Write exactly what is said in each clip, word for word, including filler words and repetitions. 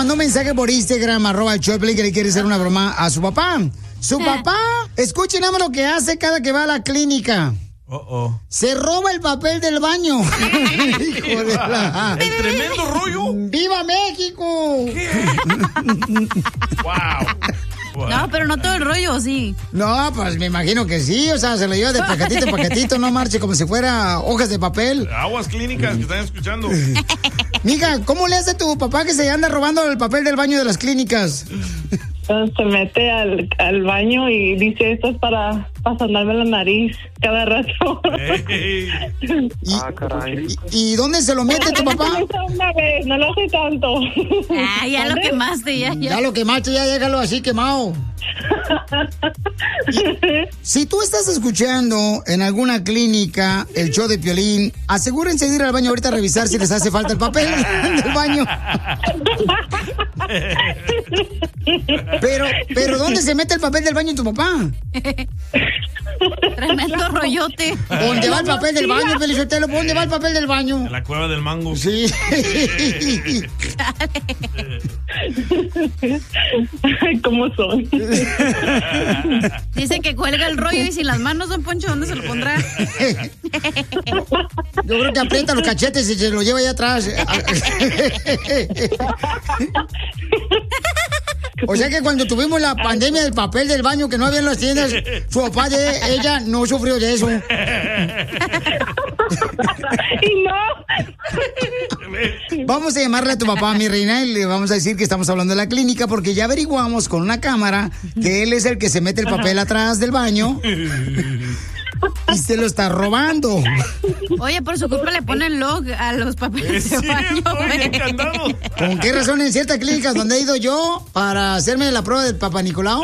mandó un mensaje por Instagram, arroba el Choplin, que le quiere hacer una broma a su papá. Su papá, escuchen nada más lo que hace cada que va a la clínica. Oh, oh. Se roba el papel del baño. Hijo de la... ¿El tremendo rollo? ¡Viva México! ¿Qué? Wow. Wow. No, pero no todo el rollo, sí. No, pues me imagino que sí. O sea, se lo lleva de paquetito en paquetito, no marche como si fuera hojas de papel. Aguas clínicas que están escuchando. Mija, ¿cómo le hace tu papá que se anda robando el papel del baño de las clínicas? Entonces se mete al, al baño y dice, esto es para, para sonarme la nariz cada rato. Hey. ¿Y, ah, caray. ¿Y, ¿Y dónde se lo mete tu papá? No lo hace una vez, no lo hace tanto. Ah, ya lo quemaste, ya, ya. Ya lo quemaste, ya déjalo así quemado. Si tú estás escuchando en alguna clínica el show de Piolín, asegúrense de ir al baño ahorita a revisar si les hace falta el papel del baño. Pero, pero ¿dónde se mete el papel del baño tu papá? Tremendo rollote. ¿Dónde va el papel del baño, Pelizotelo? ¿Dónde va el papel del baño? En la cueva del mango. Sí. ¿Cómo son? Dice que cuelga el rollo y si las manos, don Poncho, ¿dónde se lo pondrá? Yo creo que aprieta los cachetes y se lo lleva allá atrás. O sea que cuando tuvimos la pandemia del papel del baño que no había en las tiendas, su papá de ella no sufrió de eso. Y no. Vamos a llamarle a tu papá, mi reina, y le vamos a decir que estamos hablando de la clínica porque ya averiguamos con una cámara que él es el que se mete el papel atrás del baño y se lo está robando. Oye, por su culpa le ponen log a los papeles de baño. ¿Con qué razón en ciertas clínicas donde he ido yo para hacerme la prueba del Papá Nicolau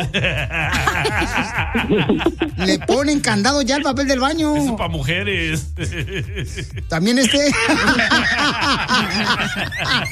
le ponen candado ya al papel del baño? Eso para mujeres. También este.